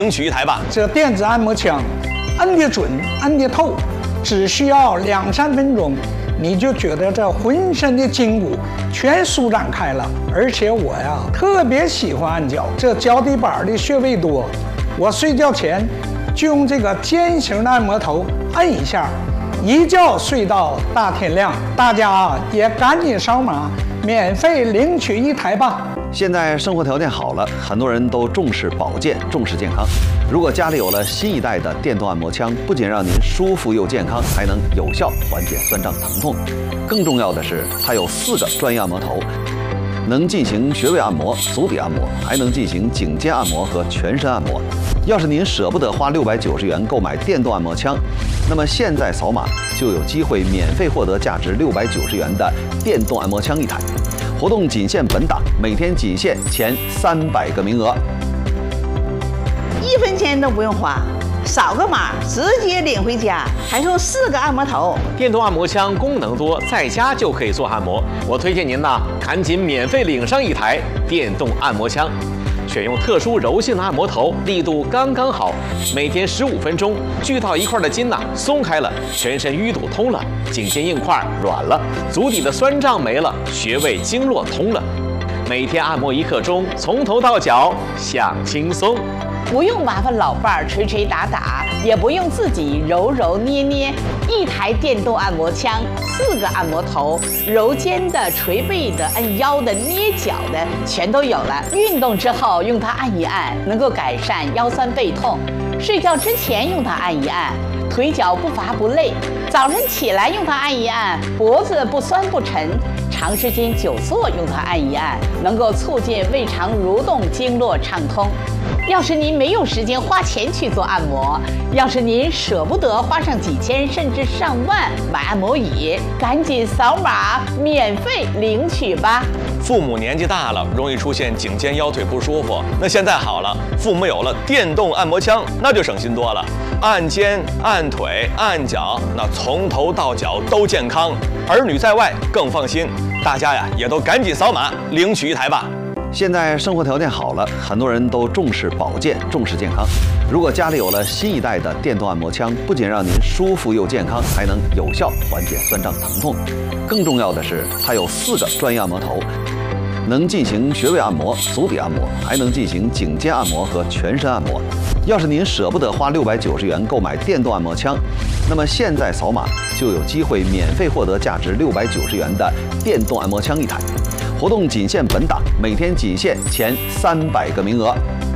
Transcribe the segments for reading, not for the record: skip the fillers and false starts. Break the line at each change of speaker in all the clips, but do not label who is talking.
领取一台吧。
这电子按摩枪，按得准，按得透，只需要2-3分钟，你就觉得这浑身的筋骨全舒展开了。而且我呀，特别喜欢按脚，这脚底板的穴位多，我睡觉前就用这个尖形的按摩头按一下，一觉睡到大天亮。大家啊，也赶紧扫码，免费领取一台吧。
现在生活条件好了，很多人都重视保健，重视健康。如果家里有了新一代的电动按摩枪，不仅让您舒服又健康，还能有效缓解酸胀疼痛。更重要的是，它有4个专业按摩头，能进行穴位按摩、足底按摩，还能进行颈肩按摩和全身按摩。要是您舍不得花690元购买电动按摩枪，那么现在扫码就有机会免费获得价值690元的电动按摩枪一台。活动仅限本档，每天仅限前300个名额
，1分钱都不用花，扫个码直接领回家，还送4个按摩头。
电动按摩枪功能多，在家就可以做按摩。我推荐您呢，赶紧免费领上一台电动按摩枪。选用特殊柔性的按摩头，力度刚刚好，每天15分钟，聚到一块的筋松开了，全身淤堵通了，颈肩硬块软了，足底的酸胀没了，穴位经络通了。每天按摩1刻钟，从头到脚享轻松。
不用麻烦老伴儿捶捶打打，也不用自己揉揉捏捏，一台电动按摩枪，4个按摩头，揉肩的、捶背的、按腰的、捏脚的，全都有了。运动之后用它按一按，能够改善腰酸背痛；睡觉之前用它按一按，腿脚不乏不累；早晨起来用它按一按，脖子不酸不沉；长时间久坐用它按一按，能够促进胃肠蠕动、经络畅通。要是您没有时间花钱去做按摩，要是您舍不得花上几千甚至上万买按摩椅，赶紧扫码免费领取吧。
父母年纪大了，容易出现颈肩腰腿不舒服，那现在好了，父母有了电动按摩枪，那就省心多了。按肩、按腿、按脚，那从头到脚都健康，儿女在外更放心。大家呀，也都赶紧扫码领取一台吧。
现在生活条件好了，很多人都重视保健，重视健康。如果家里有了新一代的电动按摩枪，不仅让您舒服又健康，还能有效缓解酸胀疼痛。更重要的是，它有4个专业按摩头，能进行穴位按摩、足底按摩，还能进行颈肩按摩和全身按摩。要是您舍不得花690元购买电动按摩枪，那么现在扫码就有机会免费获得价值690元的电动按摩枪一台。活动仅限本档，每天仅限前300个名额。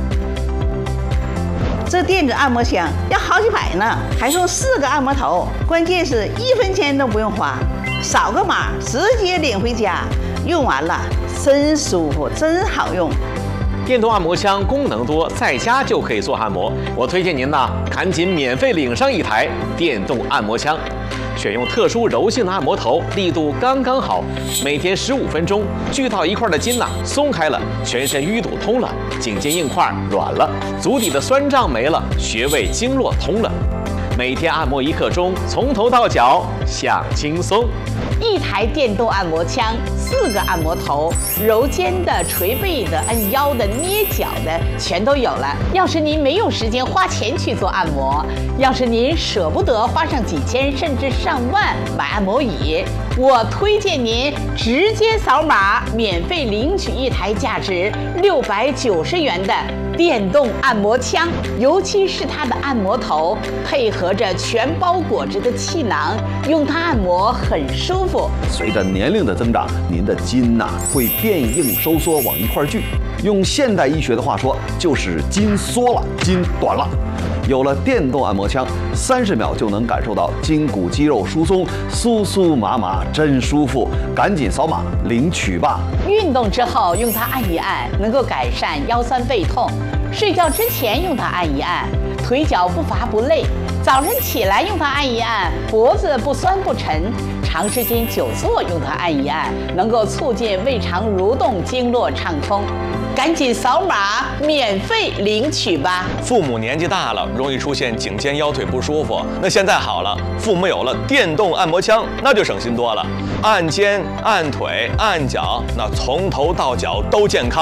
这电子按摩枪要好几百呢，还送4个按摩头，关键是1分钱都不用花，扫个码直接领回家，用完了真舒服，真好用。
电动按摩枪功能多，在家就可以做按摩。我推荐您呢，赶紧免费领上一台电动按摩枪。选用特殊柔性的按摩头，力度刚刚好，每天15分钟，聚到一块的筋松开了，全身淤堵通了，颈肩硬块软了，足底的酸胀没了，穴位经络通了。每天按摩1刻钟，从头到脚享轻松。
一台电动按摩枪，4个按摩头，揉肩的、捶背的、按腰的、捏脚的，全都有了。要是您没有时间花钱去做按摩，要是您舍不得花上几千甚至上万买按摩椅，我推荐您直接扫码免费领取一台价值690元的电动按摩枪，尤其是它的按摩头配合着全包裹着的气囊，用它按摩很舒服。
随着年龄的增长，您的筋会变硬收缩往一块聚，用现代医学的话说，就是筋缩了，筋短了。有了电动按摩枪，30秒就能感受到筋骨肌肉疏松，酥酥麻麻，真舒服。赶紧扫码领取吧！
运动之后用它按一按，能够改善腰酸背痛；睡觉之前用它按一按，腿脚不乏不累；早晨起来用它按一按，脖子不酸不沉；长时间久坐用它按一按，能够促进胃肠蠕动、经络畅通。赶紧扫码免费领取吧！
父母年纪大了，容易出现颈肩腰腿不舒服，那现在好了，父母有了电动按摩枪，那就省心多了。按肩、按腿、按脚，那从头到脚都健康，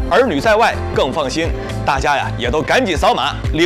儿女在外更放心。大家呀也都赶紧扫码领